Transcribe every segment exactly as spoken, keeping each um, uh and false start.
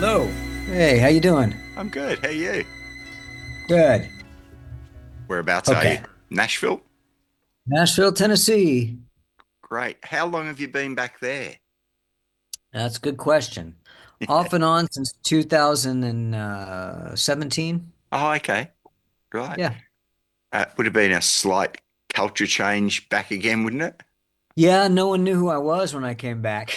Hello. Hey, how you doing? I'm good. How are you? Good. Whereabouts are you? Okay. Nashville? Nashville, Tennessee. Great. How long have you been back there? That's a good question. Off and on since two thousand seventeen. Oh, okay. Right. Yeah. Uh, would have been a slight culture change back again, wouldn't it? Yeah, no one knew who I was when I came back.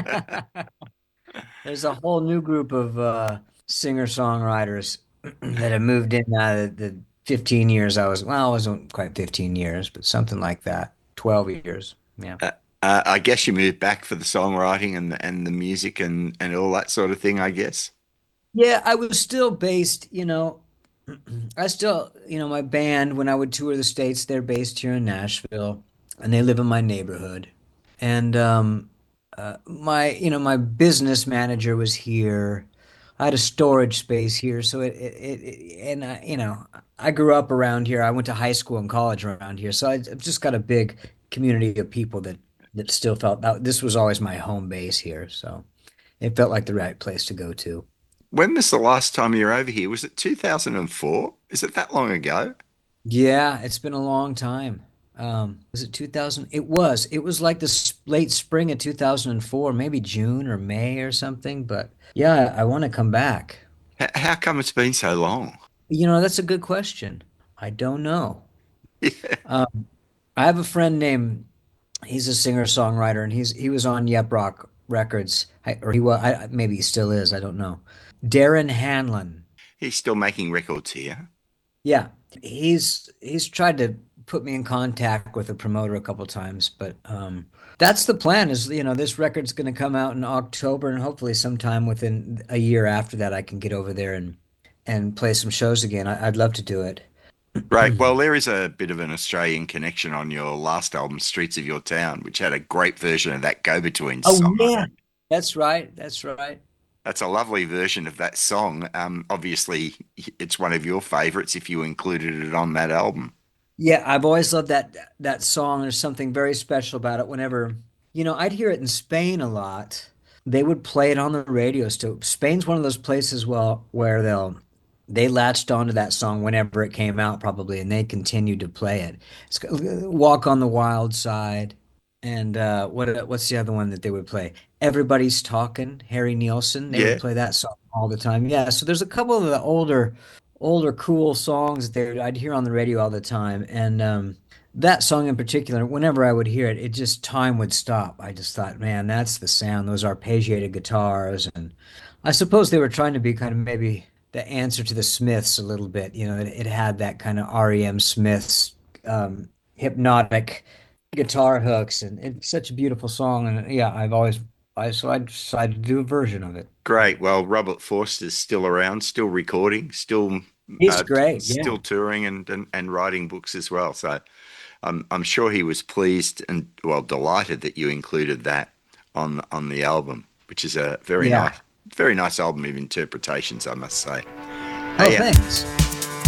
There's a whole new group of uh, singer-songwriters that have moved in out of the fifteen years I was, well, it wasn't quite fifteen years, but something like that. twelve years. Yeah. Uh, uh, I guess you moved back for the songwriting and the, and the music and, and all that sort of thing, I guess. Yeah, I was still based, you know, I still, you know, my band, when I would tour the States, they're based here in Nashville and they live in my neighborhood. And um, uh, my, you know, my business manager was here. I had a storage space here. So it, it, it it- and I, you know, I grew up around here. I went to high school and college around here. So I, I've just got a big community of people that, that still felt that this was always my home base here. So it felt like the right place to go to. When was the last time you were over here? Was it two thousand four? Is it that long ago? Yeah, it's been a long time. Um, was it two thousand? It was. It was like the s- late spring of two thousand four, maybe June or May or something. But yeah, I, I want to come back. H- how come it's been so long? You know, that's a good question. I don't know. Yeah. Um, I have a friend named, he's a singer-songwriter, and he's he was on Yep Rock Records, I, or he was, I, maybe he still is. I don't know. Darren Hanlon. He's still making records here. Yeah, he's he's tried to put me in contact with a promoter a couple times, but um, that's the plan. Is you know this record's going to come out in October, and hopefully sometime within a year after that, I can get over there and and play some shows again. I, I'd love to do it. Right. Well, there is a bit of an Australian connection on your last album, Streets of Your Town, which had a great version of that Go-Between Oh song on yeah, it. that's right. That's right. That's a lovely version of that song. Um, obviously, it's one of your favorites if you included it on that album. Yeah, I've always loved that that song. There's something very special about it. Whenever, you know, I'd hear it in Spain a lot. They would play it on the radio still. Spain's one of those places, well, where they'll they latched onto that song whenever it came out, probably, and they continued to play it. It's, Walk on the Wild Side, and uh, what what's the other one that they would play? Everybody's Talking, Harry Nilsson. They would Yeah. play that song all the time. Yeah, so there's a couple of the older older cool songs that I'd hear on the radio all the time. And um, that song in particular, whenever I would hear it, it just time would stop. I just thought, man, that's the sound, those arpeggiated guitars. And I suppose they were trying to be kind of maybe the answer to the Smiths a little bit. You know, it, it had that kind of R E M Smiths um, hypnotic guitar hooks, and it's such a beautiful song. And yeah, I've always, I so I decided to do a version of it. Great. Well, Robert Forster's still around, still recording, still It's uh, great. Yeah. still touring and, and and writing books as well. So I'm I'm sure he was pleased and well delighted that you included that on on the album, which is a very Yeah. nice very nice album of interpretations, I must say. Oh, Hey, uh, thanks.